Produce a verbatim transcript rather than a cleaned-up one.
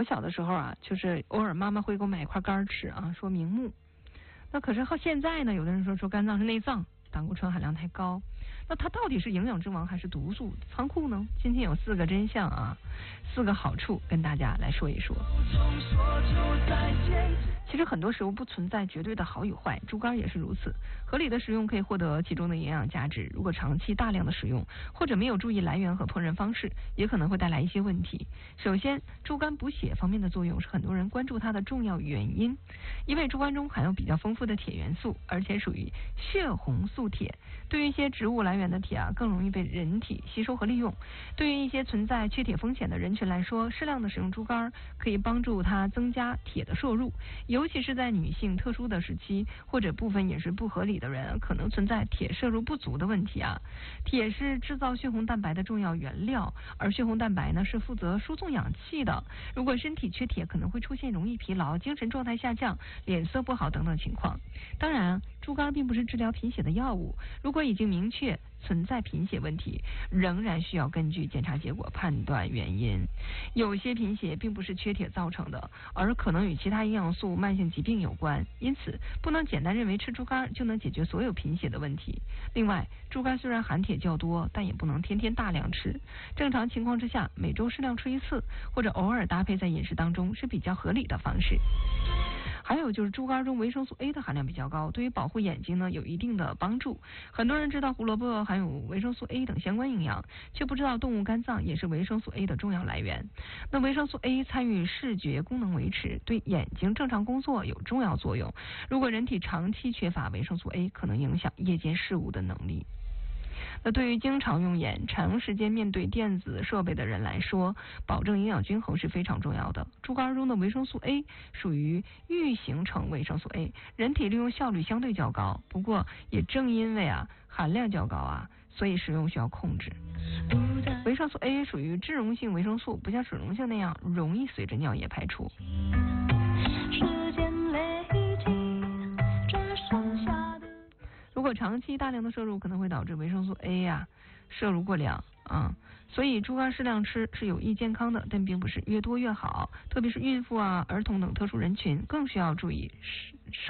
我小的时候啊，就是偶尔妈妈会给我买一块肝吃啊，说明目。那可是后现在呢，有的人说说肝脏是内脏，胆固醇含量太高，那它到底是营养之王还是毒素仓库呢？今天有四个真相啊，四个好处跟大家来说一说。其实很多食物不存在绝对的好与坏，猪肝也是如此。合理的食用可以获得其中的营养价值，如果长期大量的食用，或者没有注意来源和烹饪方式，也可能会带来一些问题。首先，猪肝补血方面的作用是很多人关注它的重要原因，因为猪肝中含有比较丰富的铁元素，而且属于血红素铁。对于一些植物来源的铁啊，更容易被人体吸收和利用。对于一些存在缺铁风险的人群来说，适量的使用猪肝可以帮助它增加铁的摄入，尤其是在女性特殊的时期，或者部分饮食不合理的人，可能存在铁摄入不足的问题啊。铁是制造血红蛋白的重要原料，而血红蛋白呢是负责输送氧气的。如果身体缺铁，可能会出现容易疲劳、精神状态下降、脸色不好等等情况。当然，猪肝并不是治疗贫血的药物，如果已经明确存在贫血问题，仍然需要根据检查结果判断原因。有些贫血并不是缺铁造成的，而可能与其他营养素、慢性疾病有关，因此不能简单认为吃猪肝就能解决所有贫血的问题。另外，猪肝虽然含铁较多，但也不能天天大量吃。正常情况之下，每周适量吃一次，或者偶尔搭配在饮食当中是比较合理的方式。还有就是猪肝中维生素 A 的含量比较高，对于保护眼睛呢有一定的帮助。很多人知道胡萝卜含有维生素 A 等相关营养，却不知道动物肝脏也是维生素 A 的重要来源。那维生素 A 参与视觉功能维持，对眼睛正常工作有重要作用。如果人体长期缺乏维生素 A， 可能影响夜间事物的能力。那对于经常用眼、长时间面对电子设备的人来说，保证营养均衡是非常重要的。猪肝中的维生素 A 属于预形成维生素 A， 人体利用效率相对较高，不过也正因为啊含量较高啊，所以食用需要控制。维生素 A 属于脂溶性维生素，不像水溶性那样容易随着尿液排出。如果长期大量的摄入，可能会导致维生素 A 呀、啊、摄入过量啊，所以猪肝适量吃是有益健康的，但并不是越多越好，特别是孕妇啊、儿童等特殊人群更需要注意